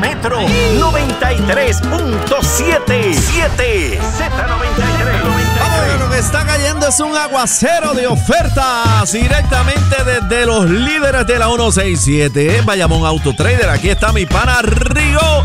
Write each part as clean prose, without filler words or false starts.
Metro 93.7 Z93. Vamos, lo que está cayendo es un aguacero de ofertas directamente desde los líderes de la 167. Bayamón Auto Trader. Aquí está mi pana Rigo.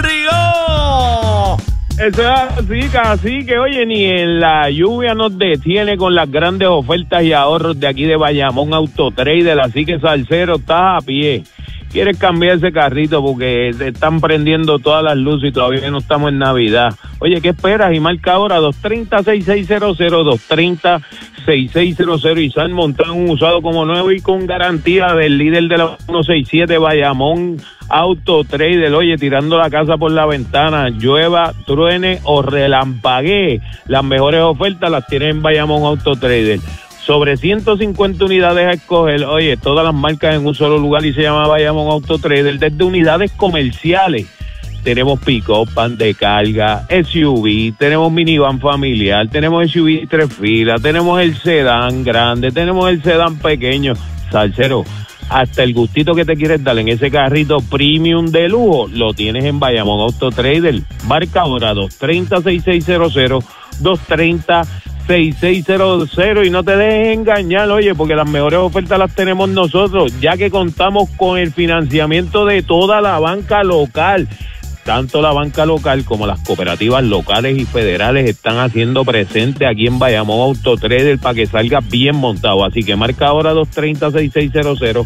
Eso es así que oye, ni en la lluvia nos detiene con las grandes ofertas y ahorros de aquí de Bayamón Auto Trader. Así que, salsero, estás a pie. ¿Quieres cambiar ese carrito porque te están prendiendo todas las luces y todavía no estamos en Navidad? Oye, ¿qué esperas? Y marca ahora 230-6600, 230-6600 y sal montado un usado como nuevo y con garantía del líder de la 167 Bayamón Auto Trader. Oye, tirando la casa por la ventana, llueva, truene o relampaguee, las mejores ofertas las tienen en Bayamón Auto Trader. Sobre 150 unidades a escoger, oye, todas las marcas en un solo lugar y se llama Bayamón Auto Trader, desde unidades comerciales. Tenemos pick-up, pan de carga, SUV, tenemos minivan familiar, tenemos SUV 3 filas, tenemos el sedán grande, tenemos el sedán pequeño. Salsero, hasta el gustito que te quieres dar en ese carrito premium de lujo, lo tienes en Bayamón Auto Trader. Marca ahora 230-6600, 230-6600 y no te dejes engañar, oye, porque las mejores ofertas las tenemos nosotros, ya que contamos con el financiamiento de toda la banca local. Tanto la banca local como las cooperativas locales y federales están haciendo presente aquí en Bayamón Auto Trader para que salga bien montado. Así que marca ahora 230-6600,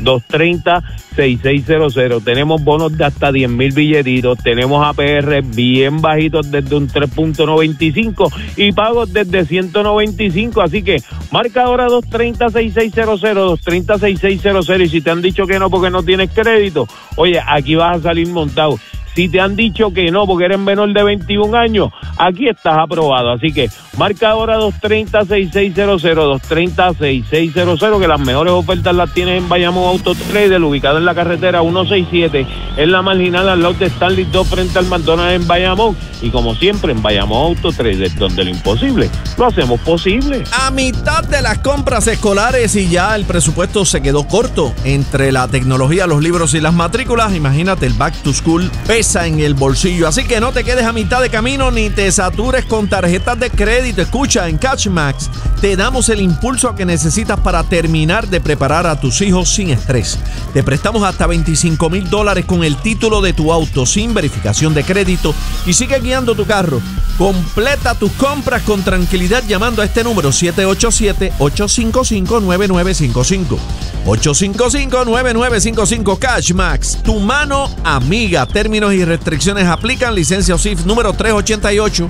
230-6600. Tenemos bonos de hasta 10,000 billetitos, tenemos APR bien bajitos desde un 3.95 y pagos desde 195. Así que marca ahora 230-6600, 230-6600 y si te han dicho que no porque no tienes crédito, oye, aquí vas a salir montado. Si te han dicho que no porque eres menor de 21 años, aquí estás aprobado. Así que marca ahora 230-6600, 230-6600, que las mejores ofertas las tienes en Bayamón Auto Trader, ubicado en la carretera 167, en la marginal al lado de Stanley 2 frente al McDonald's en Bayamón. Y como siempre, en Bayamón Auto Trader, donde lo imposible lo hacemos posible. A mitad de las compras escolares y ya el presupuesto se quedó corto entre la tecnología, los libros y las matrículas. Imagínate, el Back to School pesa en el bolsillo, así que no te quedes a mitad de camino ni te satures con tarjetas de crédito. Escucha, en CashMax te damos el impulso que necesitas para terminar de preparar a tus hijos sin estrés. Te prestamos hasta $25,000 con el título de tu auto sin verificación de crédito y sigue guiando tu carro. Completa tus compras con tranquilidad llamando a este número 787-855-9955. 855-9955. CashMax, tu mano amiga. Términos y restricciones aplican. Licencia OSIF número 388.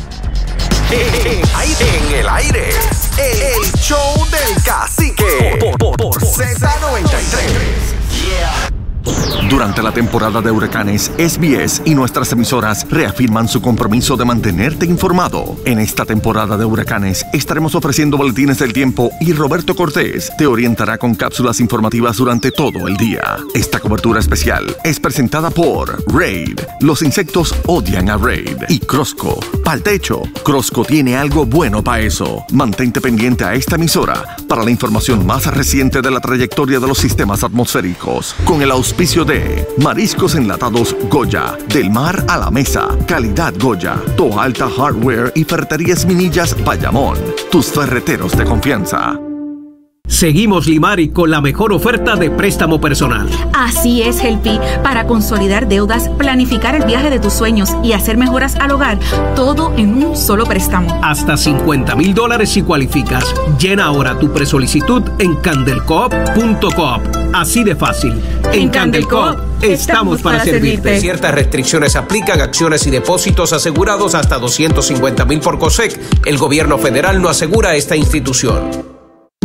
En el aire, el show del cacique por Z93. Yeah. Durante la temporada de huracanes, SBS y nuestras emisoras reafirman su compromiso de mantenerte informado. En esta temporada de huracanes estaremos ofreciendo boletines del tiempo y Roberto Cortés te orientará con cápsulas informativas durante todo el día. Esta cobertura especial es presentada por Raid. Los insectos odian a Raid. Y Crosco. Pa'l techo, Crosco tiene algo bueno para eso. Mantente pendiente a esta emisora para la información más reciente de la trayectoria de los sistemas atmosféricos. Con el auspicio de Mariscos Enlatados Goya, del mar a la mesa, calidad Goya, Toa Alta Hardware y Ferreterías Minillas Bayamón, tus ferreteros de confianza. Seguimos Limari con la mejor oferta de préstamo personal. Así es, Helpi. Para consolidar deudas, planificar el viaje de tus sueños y hacer mejoras al hogar, todo en un solo préstamo. Hasta $50,000 si cualificas. Llena ahora tu presolicitud en candelcoop.coop. Así de fácil. En Candelcoop estamos para servirte. Ciertas restricciones aplican, acciones y depósitos asegurados hasta $250,000 por COSEC. El gobierno federal no asegura esta institución.